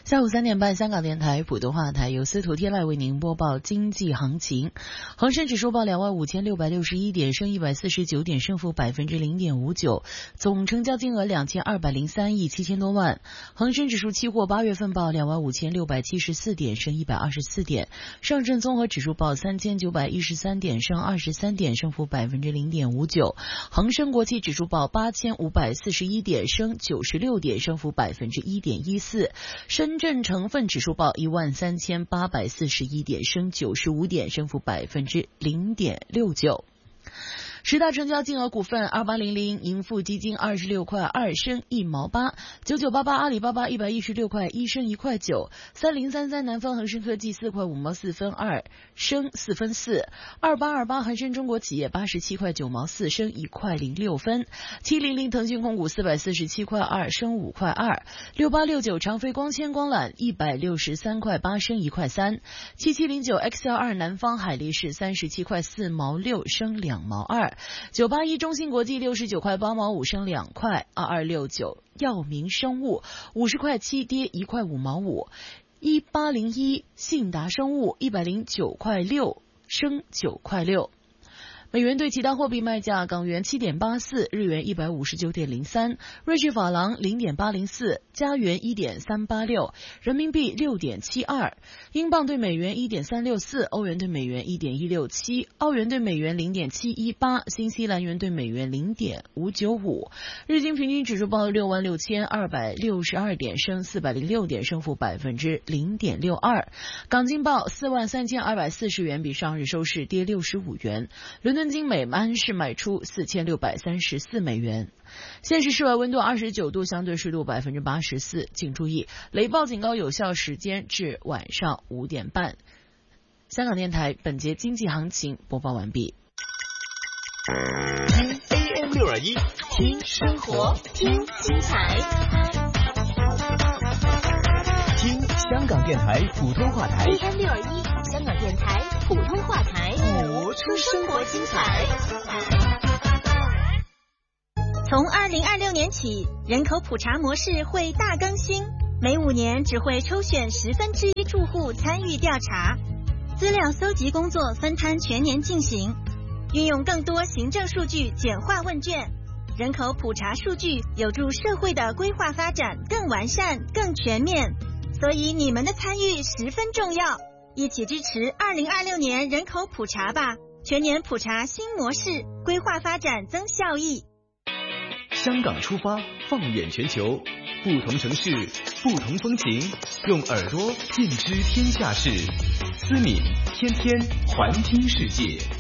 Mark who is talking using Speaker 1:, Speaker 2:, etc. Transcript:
Speaker 1: 下午3点半，香港电台普通话台由司徒天籁为您播报经济行情。恒生指数报25661点，升149点，升幅0.59%，总成交金额2203亿7000多万。恒生指数期货8月份报25674点，升124点。上证综合指数报3913点，升23点，升幅0.59%。恒生国际指数报8541点，升96点，升幅1.14%。深圳成分指数报13841点，升95点，升幅0.69%。十大成交金额股份：2800盈富基金26块2升1毛8，9988阿里巴巴116块1升1块9，3033南方恒生科技4块5毛4分2升4分4，2828恒生中国企业87块9毛4升1块06分，700腾讯控股447块2升5块2，6869长飞光纤光缆163块8升1块3，7709 XL2南方海力士37块4毛6升2毛2，981中芯国际69块8毛5升2块，2269药明生物50块7跌1块5毛5，1801信达生物109块6升9块6。美元对其他货币卖价：港元7.84，日元159.03，瑞士法郎0.804，加元1.386，人民币6.72，英镑对美元1.364，欧元对美元1.167，澳元对美元0.718，新西兰元对美元0.595。日经平均指数报66262点，升406点，升幅0.62%。港金报43240元，比上日收市跌65元。伦敦金每安士卖出4634美元。现时室外温度29度，相对湿度84%。请注意，雷暴警告有效时间至晚上5点半。香港电台本节经济行情播报完毕。
Speaker 2: 听 AM 621，听生活，听精彩，听香港电台普通话台。
Speaker 3: AM 621，香港电台普通话台，
Speaker 2: 活出生活精彩。
Speaker 4: 从2026年起，人口普查模式会大更新，每5年只会抽选1/10住户参与调查，资料搜集工作分摊全年进行，运用更多行政数据简化问卷。人口普查数据有助社会的规划发展更完善、更全面，所以你们的参与十分重要。一起支持2026年人口普查吧！全年普查新模式，规划发展增效益。
Speaker 2: 香港出发，放眼全球，不同城市，不同风情，用耳朵尽知天下事。思敏天天环听世界。